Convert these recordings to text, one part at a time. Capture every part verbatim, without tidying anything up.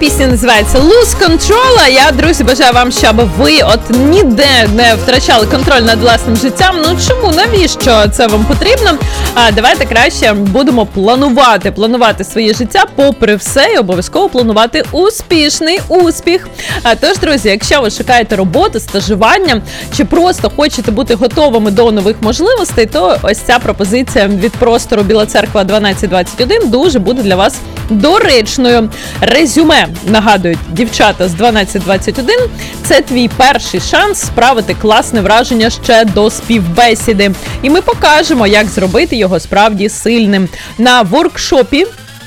пісня називається Lose Control. А я, друзі, бажаю вам, щоб ви от ніде не втрачали контроль над власним життям. Ну чому? Навіщо це вам потрібно? А давайте краще будемо планувати, планувати своє життя попри все і обов'язково планувати успішний успіх. А тож, друзі, якщо ви шукаєте роботу, стажування чи просто хочете бути готовими до нових можливостей, то ось ця пропозиція від простору Біла Церква дванадцять двадцять один дуже буде для вас доречною. Резюме, нагадують дівчата з дванадцять двадцять один, це твій перший шанс справити класне враження ще до співбесіди. І ми покажемо, як зробити його справді сильним. На воркшопі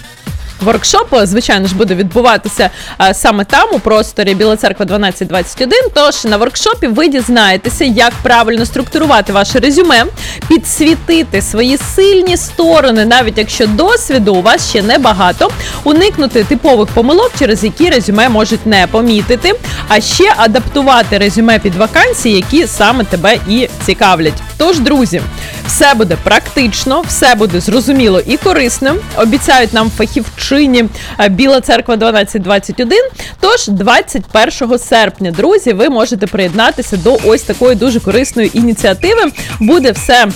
Воркшоп, звичайно ж, буде відбуватися а, саме там, у просторі Біла Церква дванадцять двадцять один. Тож на воркшопі ви дізнаєтеся, як правильно структурувати ваше резюме, підсвітити свої сильні сторони, навіть якщо досвіду у вас ще небагато, уникнути типових помилок, через які резюме можуть не помітити, а ще адаптувати резюме під вакансії, які саме тебе і цікавлять. Тож, друзі, все буде практично, все буде зрозуміло і корисним. Обіцяють нам фахівчині Біла Церква дванадцять двадцять один. Тож, двадцять першого серпня, друзі, ви можете приєднатися до ось такої дуже корисної ініціативи. Буде все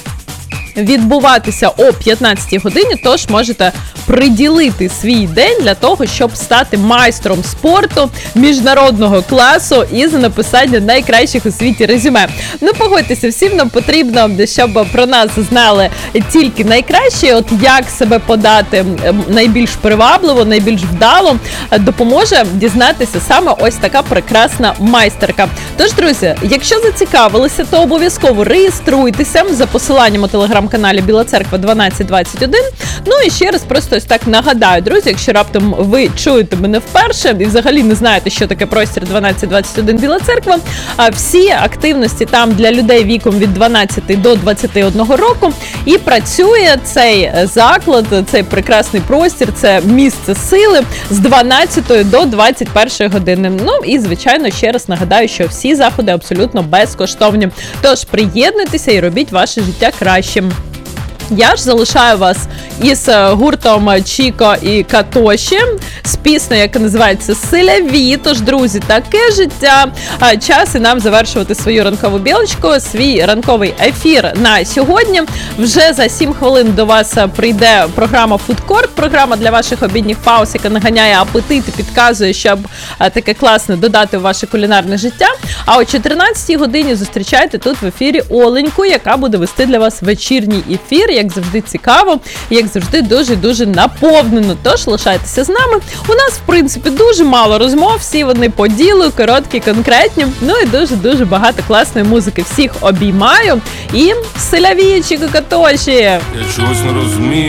відбуватися о п'ятнадцятій годині, тож можете приділити свій день для того, щоб стати майстром спорту міжнародного класу із написання найкращих у світі резюме. Ну, погодьтеся, всім нам потрібно, щоб про нас знали тільки найкраще. От як себе подати найбільш привабливо, найбільш вдало, допоможе дізнатися саме ось така прекрасна майстерка. Тож, друзі, якщо зацікавилися, то обов'язково реєструйтеся за посиланням у телеграм-каналі Біла Церква дванадцять двадцять один. Ну і ще раз просто ось так нагадаю, друзі, якщо раптом ви чуєте мене вперше і взагалі не знаєте, що таке простір дванадцять двадцять один Біла Церква, а всі активності там для людей віком від дванадцяти до двадцяти одного року. І працює цей заклад, цей прекрасний простір, це місце сили з дванадцятої до двадцять першої години. Ну і, звичайно, ще раз нагадаю, що всі заходи абсолютно безкоштовні. Тож приєднуйтеся і робіть ваше життя кращим. Я ж залишаю вас із гуртом Чіко і Катоші з піснею, яка називається «Селяві». Тож, друзі, таке життя. Час і нам завершувати свою ранкову білочку, свій ранковий ефір на сьогодні. Вже за сім хвилин до вас прийде програма «Фудкорт», програма для ваших обідніх пауз, яка наганяє апетит і підказує, щоб таке класне додати у ваше кулінарне життя. А о чотирнадцятій годині зустрічайте тут в ефірі Оленьку, яка буде вести для вас вечірній ефір, як завжди цікаво, як завжди дуже-дуже наповнено. Тож лишайтеся з нами. У нас, в принципі, дуже мало розмов, всі вони по ділу, короткі, конкретні, ну і дуже-дуже багато класної музики. Всіх обіймаю і селяві, Чіко, Катоші! Я чогось не розумію.